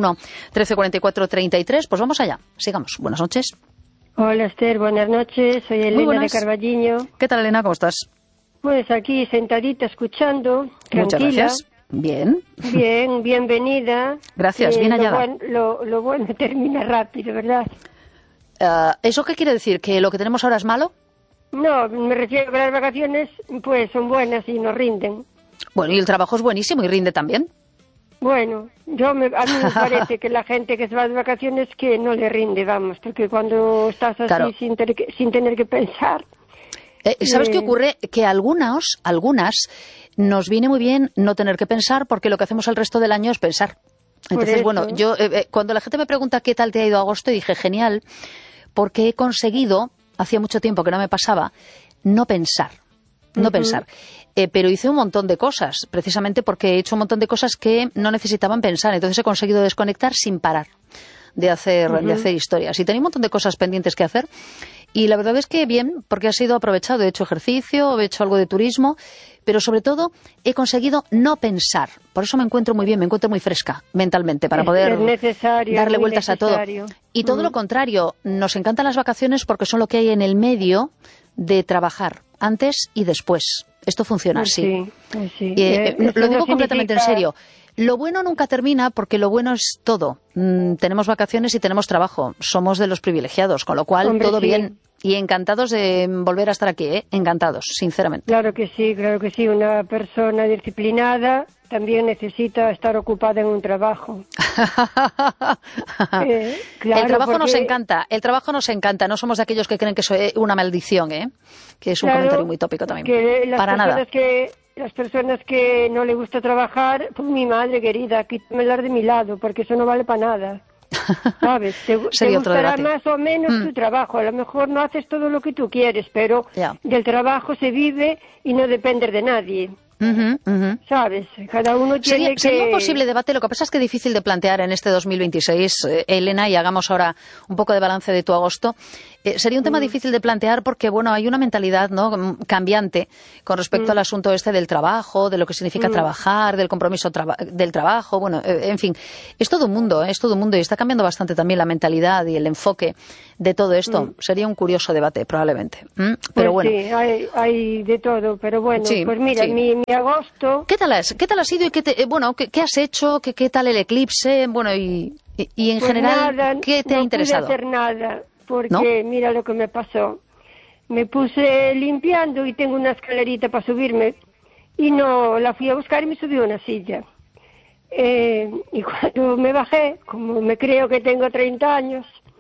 981-1344-33. Pues vamos allá. Sigamos. Buenas noches. Hola, Esther. Buenas noches. Soy Elena de Carballiño. ¿Qué tal, Elena? ¿Cómo estás? Pues aquí sentadita escuchando, tranquila. Muchas gracias. Bien. Bien, bienvenida. Gracias, bien hallada. Lo bueno termina rápido, ¿verdad? ¿Eso qué quiere decir? ¿Que lo que tenemos ahora es malo? No, me refiero a que las vacaciones pues son buenas y nos rinden. Bueno, y el trabajo es buenísimo y rinde también. Bueno, a mí me parece que la gente que se va de vacaciones que no le rinde, vamos, porque cuando estás así claro, sin tener que pensar... ¿Sabes qué ocurre? Que a algunas nos viene muy bien no tener que pensar porque lo que hacemos el resto del año es pensar. Entonces, bueno, yo cuando la gente me pregunta qué tal te ha ido agosto, dije genial, porque he conseguido, hacía mucho tiempo que no me pasaba, no pensar. Pero hice un montón de cosas, precisamente porque he hecho un montón de cosas que no necesitaban pensar. Entonces he conseguido desconectar sin parar de hacer historias. Y tenía un montón de cosas pendientes que hacer. Y la verdad es que bien, porque ha sido aprovechado. He hecho ejercicio, he hecho algo de turismo, pero sobre todo he conseguido no pensar. Por eso me encuentro muy bien, me encuentro muy fresca mentalmente para poder darle vueltas a todo. Y todo lo contrario, nos encantan las vacaciones porque son lo que hay en el medio de trabajar, antes y después. Esto funciona así. Sí. Lo digo completamente en serio. Lo bueno nunca termina porque lo bueno es todo. Tenemos vacaciones y tenemos trabajo. Somos de los privilegiados, con lo cual todo bien. Y encantados de volver a estar aquí, encantados, sinceramente. Claro que sí. Una persona disciplinada también necesita estar ocupada en un trabajo. Claro, el trabajo nos encanta. No somos de aquellos que creen que es una maldición, que es un comentario muy tópico también. Para nada. Las personas que no le gusta trabajar, pues mi madre querida, quítamelas de mi lado, porque eso no vale para nada. ¿Sabes? Te gustará más o menos tu trabajo. A lo mejor no haces todo lo que tú quieres, pero del trabajo se vive y no dependes de nadie. ¿Sabes? Cada uno tiene Sería un posible debate. Lo que pasa es que es difícil de plantear en este 2026, Elena, y hagamos ahora un poco de balance de tu agosto. Sería un tema difícil de plantear porque, bueno, hay una mentalidad, ¿no?, cambiante con respecto al asunto este del trabajo, de lo que significa trabajar, del compromiso del trabajo. Bueno, en fin, es todo un mundo y está cambiando bastante también la mentalidad y el enfoque de todo esto. Sería un curioso debate, probablemente. Pero bueno. Sí, hay de todo, pero bueno, pues mira, mi agosto... ¿Qué tal ha sido y qué has hecho? ¿Qué tal el eclipse? Bueno, y en pues general, nada, ¿qué te ha interesado? No pude hacer nada, porque mira lo que me pasó. Me puse limpiando y tengo una escalerita para subirme y no la fui a buscar y me subí a una silla. Y cuando me bajé, como me creo que tengo 30 años,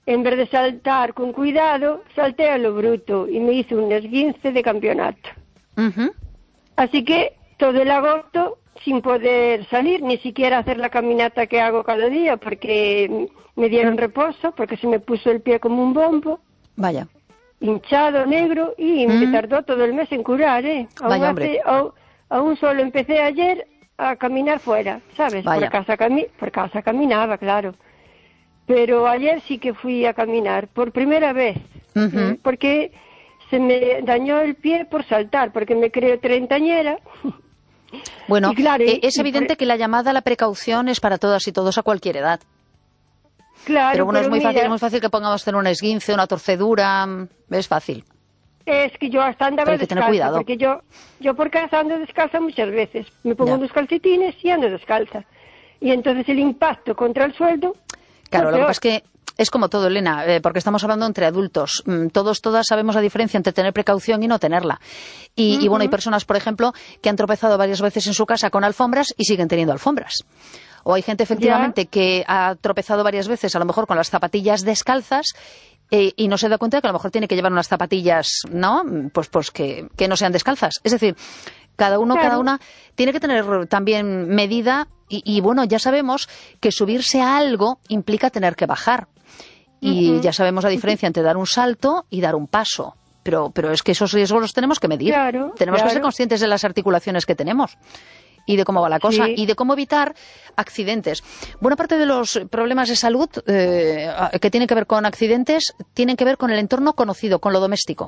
en vez de saltar con cuidado, salté a lo bruto y me hice un esguince de campeonato. Así que todo el agosto sin poder salir, ni siquiera hacer la caminata que hago cada día, porque me dieron reposo, porque se me puso el pie como un bombo. Vaya. Hinchado, negro, y me tardó todo el mes en curar, ¿eh? Aún solo empecé ayer a caminar fuera, ¿sabes? Por casa caminaba, claro. Pero ayer sí que fui a caminar, por primera vez, porque se me dañó el pie por saltar, porque me creo treintañera. Bueno, claro, es evidente que la llamada a la precaución es para todas y todos a cualquier edad. Claro, pero bueno, es muy fácil que pongamos en una esguince, una torcedura, es fácil. Es que yo hasta andaba descalza, porque yo por casa ando descalza muchas veces. Me pongo unos calcetines y ando descalza. Y entonces el impacto contra el suelo... Claro, lo que pasa es que es como todo, Elena, porque estamos hablando entre adultos. Todas sabemos la diferencia entre tener precaución y no tenerla. Y bueno, hay personas, por ejemplo, que han tropezado varias veces en su casa con alfombras y siguen teniendo alfombras. O hay gente, efectivamente, que ha tropezado varias veces, a lo mejor con las zapatillas descalzas, y no se da cuenta de que a lo mejor tiene que llevar unas zapatillas, ¿no? Pues que no sean descalzas. Es decir, cada una tiene que tener también medida y bueno, ya sabemos que subirse a algo implica tener que bajar. Y ya sabemos la diferencia entre dar un salto y dar un paso. Pero es que esos riesgos los tenemos que medir. Tenemos que ser conscientes de las articulaciones que tenemos y de cómo va la cosa y de cómo evitar accidentes. Buena parte de los problemas de salud que tienen que ver con accidentes tienen que ver con el entorno conocido, con lo doméstico.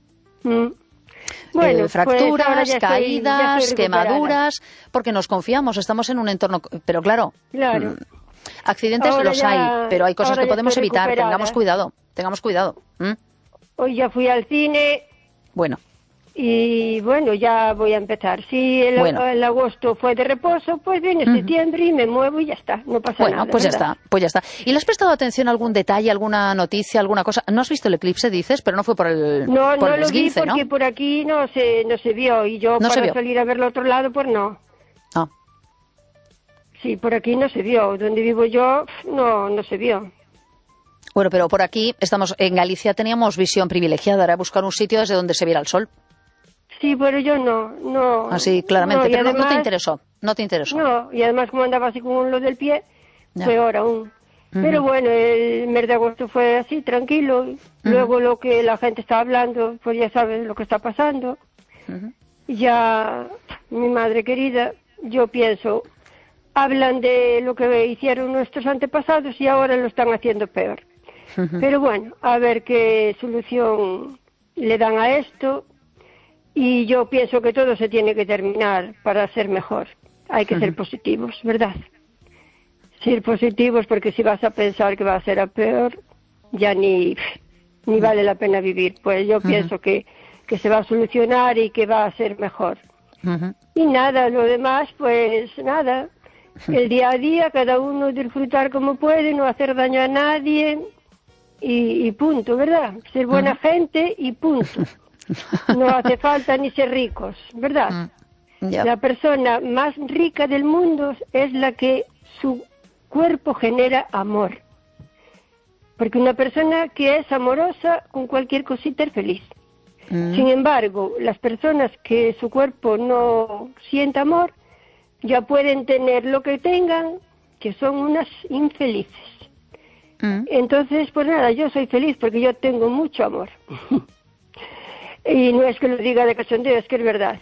Bueno, fracturas, caídas, quemaduras, porque nos confiamos, estamos en un entorno... Pero claro. Accidentes ahora hay, pero hay cosas que podemos evitar. Tengamos cuidado. Hoy ya fui al cine. Bueno. Y bueno, ya voy a empezar. Si el agosto fue de reposo, pues viene septiembre y me muevo y ya está. No pasa nada. Pues ya está. ¿Y le has prestado atención a algún detalle, alguna noticia, alguna cosa? ¿No has visto el eclipse, dices? Pero no fue por el No por el lo vi esguince, porque por aquí no se vio. Y yo para salir a verlo otro lado, pues no. Sí, por aquí no se vio. Donde vivo yo, no se vio. Bueno, pero por aquí, en Galicia teníamos visión privilegiada. Era buscar un sitio desde donde se viera el sol. Sí, pero yo no. Así, claramente. Pero además, no te interesó. No, y además como andaba así con lo del pie, peor aún. Pero bueno, el mes de agosto fue así, tranquilo. Luego lo que la gente está hablando, pues ya sabes lo que está pasando. Ya, mi madre querida, yo pienso... Hablan de lo que hicieron nuestros antepasados y ahora lo están haciendo peor. Pero bueno, a ver qué solución le dan a esto. Y yo pienso que todo se tiene que terminar para ser mejor. Hay que ser positivos, ¿verdad? Ser positivos, porque si vas a pensar que va a ser a peor, ya ni vale la pena vivir. Pues yo pienso que se va a solucionar y que va a ser mejor. Y nada, lo demás, pues nada. El día a día, cada uno disfrutar como puede, no hacer daño a nadie y punto, ¿verdad? Ser buena gente y punto. No hace falta ni ser ricos, ¿verdad? La persona más rica del mundo es la que su cuerpo genera amor. Porque una persona que es amorosa, con cualquier cosita es feliz. Sin embargo, las personas que su cuerpo no siente amor, ya pueden tener lo que tengan, que son unas infelices. Entonces, pues nada, yo soy feliz porque yo tengo mucho amor. Y no es que lo diga de cachondeo, es que es verdad.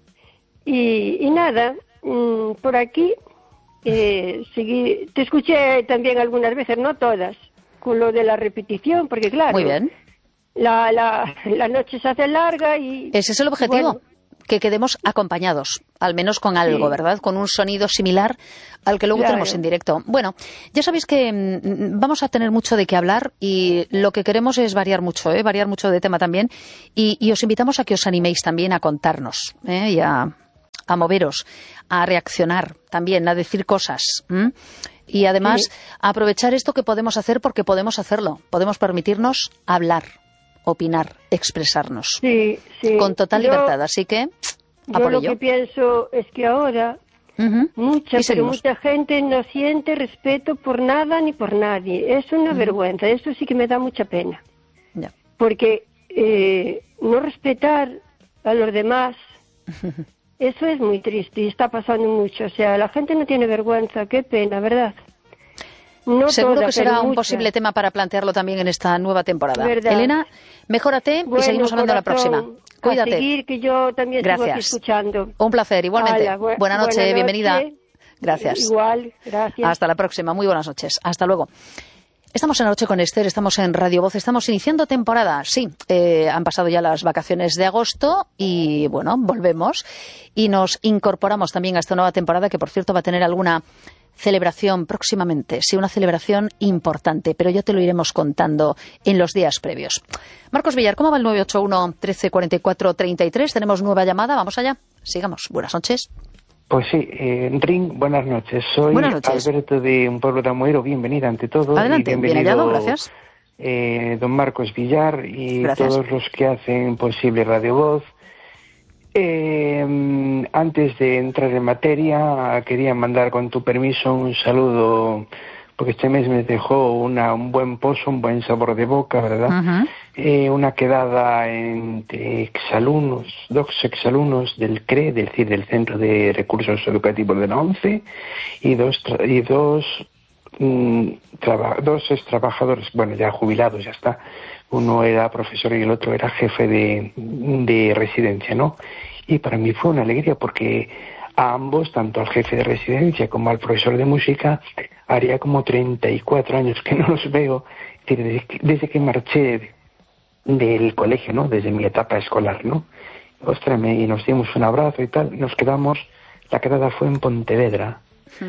Y nada, por aquí, te escuché también algunas veces, no todas, con lo de la repetición, porque claro... Muy bien. La noche se hace larga y... Ese es el objetivo. Bueno, que quedemos acompañados, al menos con algo, ¿verdad? Con un sonido similar al que luego tenemos en directo. Bueno, ya sabéis que vamos a tener mucho de qué hablar y lo que queremos es variar mucho de tema también y os invitamos a que os animéis también a contarnos y a moveros, a reaccionar también, a decir cosas. Y además a aprovechar esto que podemos hacer porque podemos hacerlo, podemos permitirnos hablar, opinar, expresarnos con total libertad, así que yo lo que pienso es que ahora Mucha gente no siente respeto por nada ni por nadie. Es una vergüenza, eso sí que me da mucha pena. Ya. Porque no respetar a los demás, eso es muy triste y está pasando mucho. O sea, la gente no tiene vergüenza, qué pena, ¿verdad? No Seguro toda, que será un mucha. posible tema para plantearlo también en esta nueva temporada. ¿Verdad? Elena, mejórate y seguimos hablando la próxima. Cuídate. A seguir, que yo también Gracias. sigo aquí escuchando. Un placer, igualmente. Buenas noches, bienvenida. Gracias. Igual, gracias. Hasta la próxima, muy buenas noches. Hasta luego. Estamos en La Noche con Esther, estamos en Radio Voz, estamos iniciando temporada. Sí, han pasado ya las vacaciones de agosto y, bueno, volvemos y nos incorporamos también a esta nueva temporada que, por cierto, va a tener alguna celebración próximamente. Sí, una celebración importante, pero ya te lo iremos contando en los días previos. Marcos Villar, ¿cómo va el 981 13 44 33? Tenemos nueva llamada, vamos allá. Sigamos. Buenas noches. Pues sí, Ring, buenas noches. Soy Alberto de un pueblo de Amoeiro. Bienvenida ante todo. Adelante, bien hallado, gracias. Don Marcos Villar y gracias. Todos los que hacen posible Radio Voz. Antes de entrar en materia, quería mandar con tu permiso un saludo, porque este mes me dejó un buen pozo, un buen sabor de boca, ¿verdad? Una quedada entre dos exalumnos del CRE, es decir, del Centro de Recursos Educativos de la ONCE, y dos trabajadores, bueno, ya jubilados, ya está. Uno era profesor y el otro era jefe de residencia, ¿no? Y para mí fue una alegría porque a ambos, tanto al jefe de residencia como al profesor de música, haría como 34 años que no los veo, desde que marché del colegio, ¿no? Desde mi etapa escolar, ¿no? Ostras, y nos dimos un abrazo y tal, nos quedamos, la quedada fue en Pontevedra,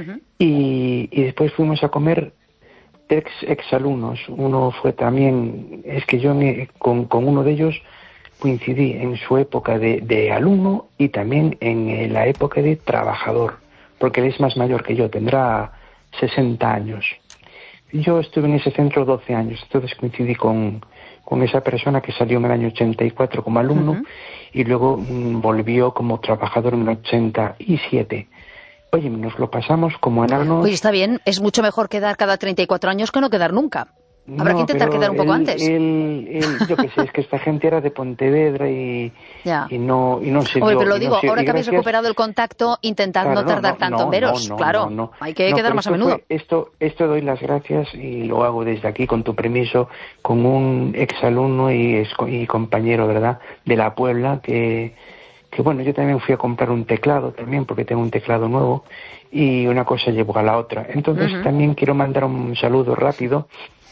y después fuimos a comer exalumnos. Uno fue también, es que yo con uno de ellos coincidí en su época de alumno y también en la época de trabajador, porque él es más mayor que yo, tendrá 60 años. Yo estuve en ese centro 12 años, entonces coincidí con esa persona que salió en el año 84 como alumno y luego volvió como trabajador en el 87. Oye, nos lo pasamos como enarnos. Oye, está bien, es mucho mejor quedar cada 34 años que no quedar nunca. Habrá que intentar quedar un poco antes. Yo qué sé, es que esta gente era de Pontevedra y no se dio. Oye, pero lo digo, ahora que habéis recuperado el contacto, intentad no tardar tanto en veros. Claro, hay que quedar más a menudo. Esto doy las gracias y lo hago desde aquí, con tu permiso, con un exalumno y compañero, ¿verdad?, de la Puebla, que bueno, yo también fui a comprar un teclado también, porque tengo un teclado nuevo, y una cosa llevó a la otra. Entonces también quiero mandar un saludo rápido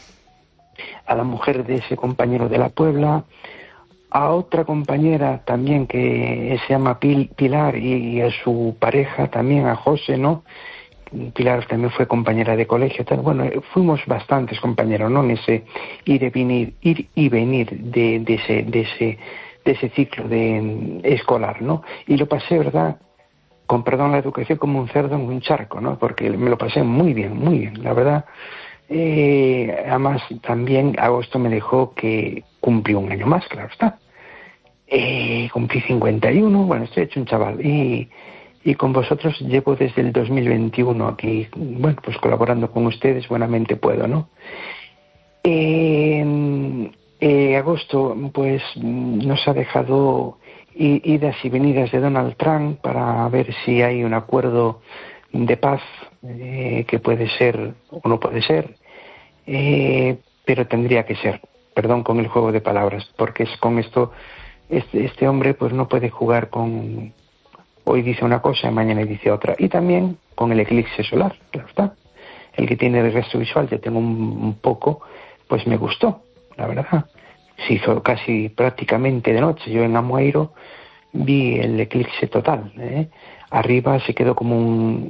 a la mujer de ese compañero de la Puebla, a otra compañera también que se llama Pilar y a su pareja también, a José, ¿no? Pilar también fue compañera de colegio, tal. Bueno, fuimos bastantes compañeros, ¿no? En ese ir y venir de ese ciclo escolar, ¿no? Y lo pasé, ¿verdad?, con perdón la educación, como un cerdo en un charco, ¿no? Porque me lo pasé muy bien, la verdad. Además, también agosto me dejó que cumplí un año más, claro está. Cumplí 51, bueno, estoy hecho un chaval. Y con vosotros llevo desde el 2021 aquí, bueno, pues colaborando con ustedes, buenamente puedo, ¿no? Agosto, pues, nos ha dejado idas y venidas de Donald Trump para ver si hay un acuerdo de paz que puede ser o no puede ser, pero tendría que ser. Perdón con el juego de palabras, porque es con esto este hombre pues no puede jugar con hoy dice una cosa y mañana dice otra. Y también con el eclipse solar, claro está. El que tiene el resto visual, yo tengo un poco, pues me gustó, la verdad. Se hizo casi prácticamente de noche. Yo en Amoeiro vi el eclipse total, Arriba se quedó como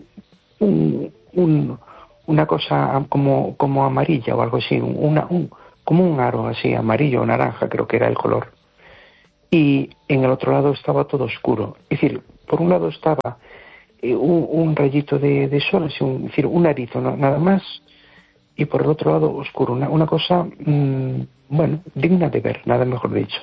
una cosa como amarilla o algo así, como un aro así, amarillo o naranja, creo que era el color. Y en el otro lado estaba todo oscuro. Es decir, por un lado estaba un rayito de sol, así, es decir, un arizo, nada más, y por el otro lado oscuro, una cosa, bueno, digna de ver, nada mejor dicho.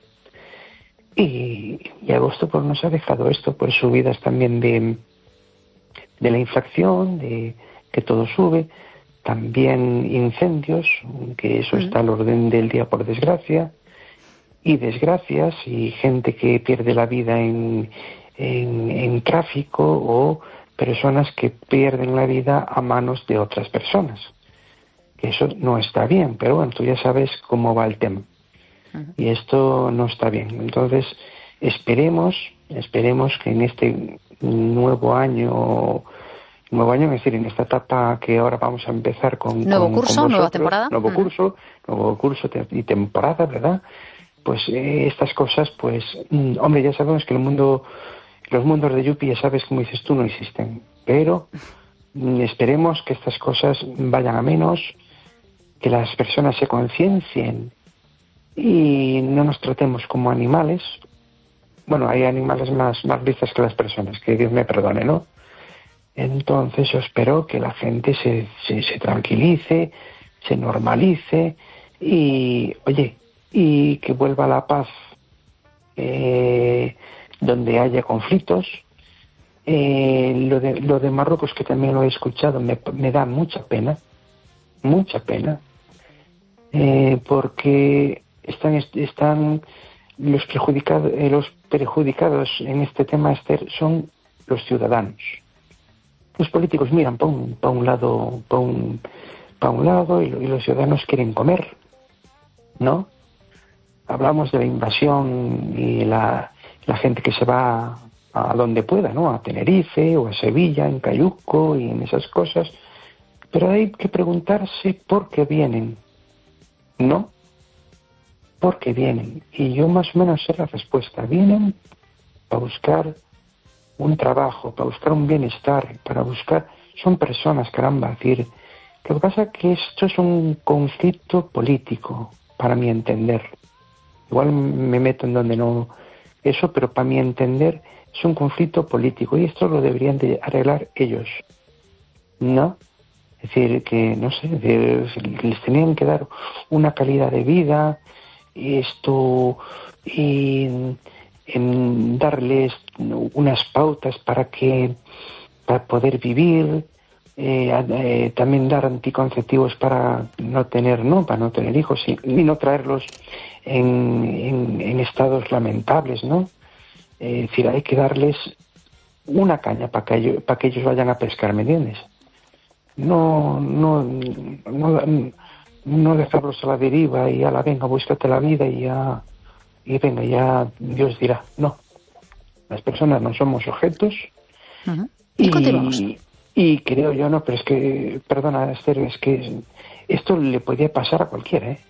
Y agosto pues nos ha dejado esto, por subidas también de la inflación, de que todo sube, también incendios, que eso está al orden del día por desgracia, y desgracias y gente que pierde la vida en tráfico o personas que pierden la vida a manos de otras personas. Que eso no está bien, pero bueno, tú ya sabes cómo va el tema. Y esto no está bien. Entonces, esperemos que en este nuevo año, es decir, en esta etapa que ahora vamos a empezar con nuevo curso, con nueva temporada, nuevo curso y temporada, ¿verdad? Pues estas cosas, pues, hombre, ya sabemos que los mundos de Yupi, ya sabes, como dices tú, no existen, pero esperemos que estas cosas vayan a menos, que las personas se conciencien y no nos tratemos como animales. Bueno, hay animales más listos que las personas, que Dios me perdone, ¿no? Entonces yo espero que la gente se tranquilice, se normalice y, oye, y que vuelva la paz donde haya conflictos. Lo de Marruecos, que también lo he escuchado, me da mucha pena, porque están los perjudicados en este tema, Esther, son los ciudadanos. Los políticos miran para un lado y los ciudadanos quieren comer, ¿no? Hablamos de la invasión y la gente que se va a donde pueda, ¿no? A Tenerife o a Sevilla, en Cayuco y en esas cosas. Pero hay que preguntarse por qué vienen, ¿no? ¿Por qué vienen? Y yo más o menos sé la respuesta. Vienen para buscar un trabajo, para buscar un bienestar, son personas, caramba, decir. Lo que pasa es que esto es un conflicto político, para mi entender. Igual me meto en donde no eso, pero para mi entender es un conflicto político y esto lo deberían de arreglar ellos, ¿no? Es decir, que, no sé, les tenían que dar una calidad de vida, y darles unas pautas para poder vivir, también dar anticonceptivos para no tener hijos y no traerlos en estados lamentables, ¿no? Es decir, hay que darles una caña para que ellos vayan a pescar, ¿me entiendes? No dejarlos a la deriva y venga, búscate la vida y venga, ya Dios dirá. No, las personas no somos objetos. Y continuamos. Y creo yo, no, pero es que, perdona, Esther, es que esto le podría pasar a cualquiera, ¿eh?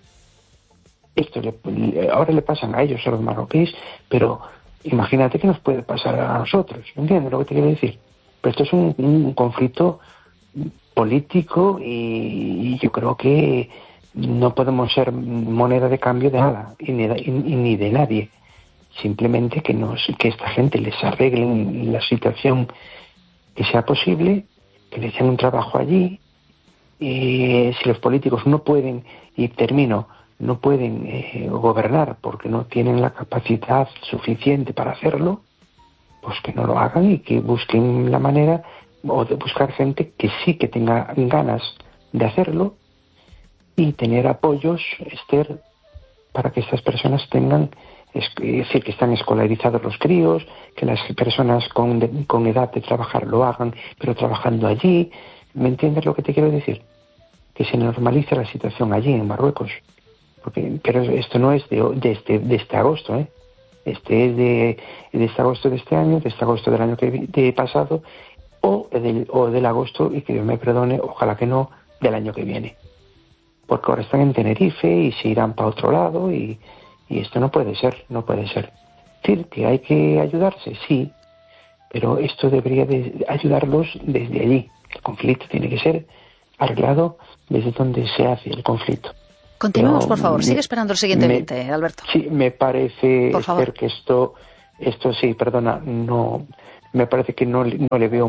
Ahora le pasan a ellos, a los marroquíes, pero imagínate que nos puede pasar a nosotros, ¿entiendes lo que te quiero decir? Pero esto es un conflicto político y yo creo que no podemos ser moneda de cambio de nada ni de nadie. Simplemente que esta gente les arregle la situación que sea posible, que les den un trabajo allí. Si los políticos no pueden, y termino, no pueden gobernar porque no tienen la capacidad suficiente para hacerlo, pues que no lo hagan y que busquen la manera o de buscar gente que sí que tenga ganas de hacerlo y tener apoyos, Esther, para que estas personas tengan, es decir, que están escolarizados los críos, que las personas con edad de trabajar lo hagan, pero trabajando allí. ¿Me entiendes lo que te quiero decir? Que se normalice la situación allí en Marruecos. Pero esto no es de este agosto, ¿eh? Este es de este agosto de este año, de este agosto del año pasado, o del agosto, y que Dios me perdone, ojalá que no, del año que viene. Porque ahora están en Tenerife y se irán para otro lado y esto no puede ser. Es decir, que hay que ayudarse, sí, pero esto debería de ayudarlos desde allí. El conflicto tiene que ser arreglado desde donde se hace el conflicto. Continuemos, por favor. Sigue esperando el siguiente oyente, Alberto. Sí, me parece ser que esto sí, perdona, no, me parece que no le veo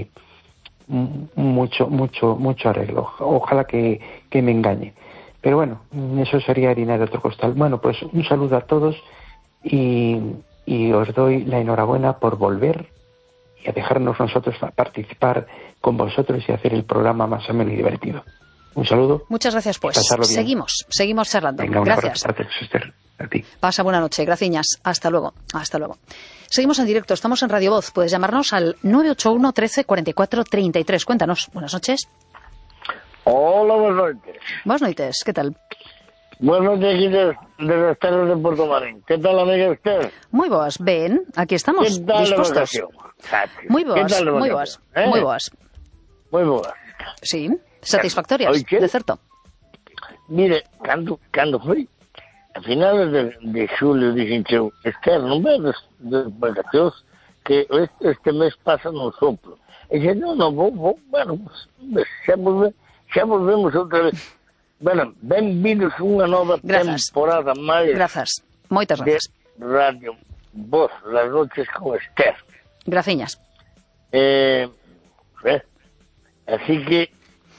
mucho arreglo. Ojalá que me engañe. Pero bueno, eso sería harina de otro costal. Bueno, pues un saludo a todos y os doy la enhorabuena por volver y a dejarnos nosotros a participar con vosotros y hacer el programa más ameno y divertido. Un saludo. Muchas gracias, pues. Seguimos charlando. Venga, gracias. Esther, a ti. Pasa buena noche. Gracias. Hasta luego. Seguimos en directo. Estamos en Radio Voz. Puedes llamarnos al 981 13 44 33. Cuéntanos. Buenas noches. Hola, buenas noches. Buenas noches. ¿Qué tal? Buenas noches aquí de las terras de Puerto Marín. ¿Qué tal, amiga usted? Muy boas. Ben, aquí estamos. ¿Qué tal dispuestos. Muy boas. Muy boas. Muy boas. Muy boas. Sí. Satisfactorias, de certo. Mire, cando foi? A finales de xulio dixen eu, Esther, non vedes de vacacións que este mes pasa no soplo. E dixen, non vou, bueno, xa volvemos outra vez. Bueno, benvidos unha nova temporada máis. Grazas, moitas grazas. De Radio Voz, las noches con Esther. Graciñas. Así que